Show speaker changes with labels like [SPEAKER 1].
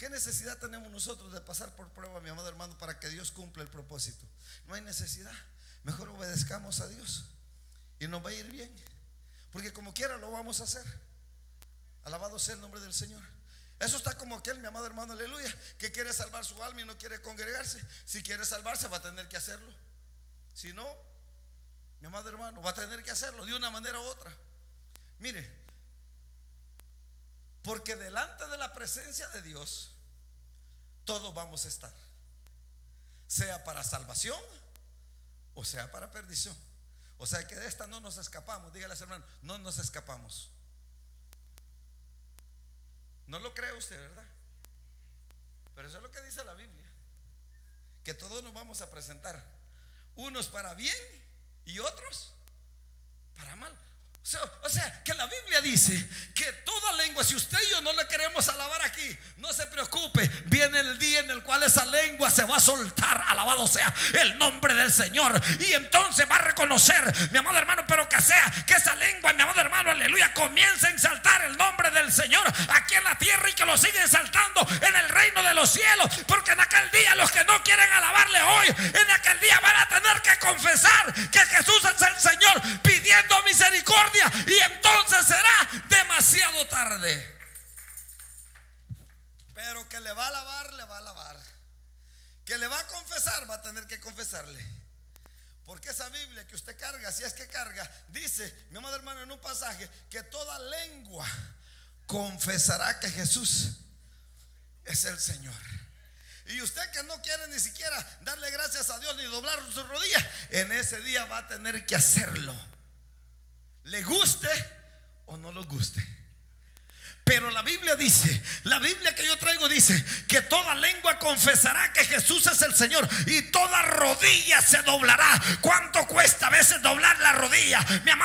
[SPEAKER 1] ¿Qué necesidad tenemos nosotros de pasar por prueba, mi amado hermano, para que Dios cumpla el propósito? No hay necesidad. Mejor obedezcamos a Dios y nos va a ir bien, porque como quiera lo vamos a hacer. Alabado sea el nombre del Señor. Eso está como aquel, mi amado hermano, aleluya, que quiere salvar su alma y no quiere congregarse. Si quiere salvarse va a tener que hacerlo. Si no, mi amado hermano, va a tener que hacerlo de una manera u otra. Mire, porque delante de la presencia de Dios todos vamos a estar, sea para salvación o sea para perdición. O sea que de esta no nos escapamos. Dígale a su hermano, no nos escapamos. No lo cree usted, ¿verdad? Pero eso es lo que dice la Biblia, que todos nos vamos a presentar, unos para bien y otros para mal. O sea, que la Biblia dice que toda lengua, si usted y yo no le queremos alabar aquí, no se preocupe, viene el día en el cual esa lengua se va a soltar. Alabado sea el nombre del Señor. Y entonces va a reconocer, mi amado hermano, pero que sea que esa lengua, mi amado hermano, aleluya, comience a exaltar el nombre del Señor aquí en la tierra y que lo siga exaltando en el reino de los cielos. Porque en aquel día los que no quieren alabarle hoy, en aquel día van a tener que confesar que Jesús es el Señor, pidiendo misericordia. Y entonces será demasiado tarde. Pero que le va a alabar, le va a alabar. Que le va a confesar, va a tener que confesarle. Porque esa Biblia que usted carga, si es que carga, dice, mi amado hermano, en un pasaje, que toda lengua confesará que Jesús es el Señor. Y usted que no quiere ni siquiera darle gracias a Dios ni doblar sus rodillas, en ese día va a tener que hacerlo, le guste o no le guste. Pero la Biblia dice, la Biblia que yo traigo dice que toda lengua confesará que Jesús es el Señor y toda rodilla se doblará. ¿Cuánto cuesta a veces doblar la rodilla, mi amado?